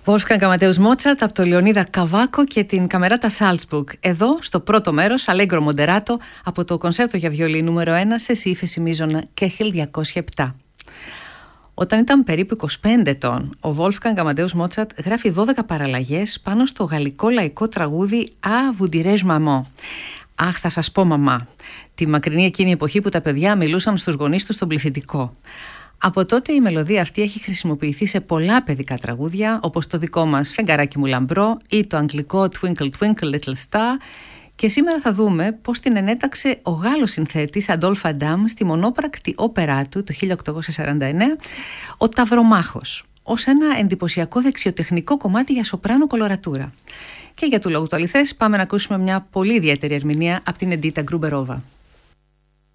Wolfgang Amadeus Mozart από το Λεωνίδα Καβάκο και την Καμεράτα Salzburg. Εδώ, στο πρώτο μέρος, Allegro Moderato από το κονσέρτο για βιολί νούμερο 1 σε ύφεση μείζωνα Κέχελ 207. Όταν ήταν περίπου 25 ετών, ο Wolfgang Amadeus Mozart γράφει 12 παραλλαγές πάνω στο γαλλικό λαϊκό τραγούδι «Ah, vous dirais-je maman». «Αχ, θα σας πω μαμά», τη μακρινή εκείνη εποχή που τα παιδιά μιλούσαν στους γονείς τους στον πληθυντικό. Από τότε η μελωδία αυτή έχει χρησιμοποιηθεί σε πολλά παιδικά τραγούδια, όπως το δικό μας «Φεγγαράκι μου λαμπρό» ή το αγγλικό «Twinkle Twinkle Little Star», και σήμερα θα δούμε πώς την ενέταξε ο Γάλλος συνθέτης Adolphe Adam στη μονόπρακτη όπερά του το 1849, «Ο Ταυρομάχος», ως ένα εντυπωσιακό δεξιοτεχνικό κομμάτι για σοπράνο κολορατούρα. Και για του λόγου του αληθές πάμε να ακούσουμε μια πολύ ιδιαίτερη ερμηνεία από την Εντίτα Γκρούμπερόβα.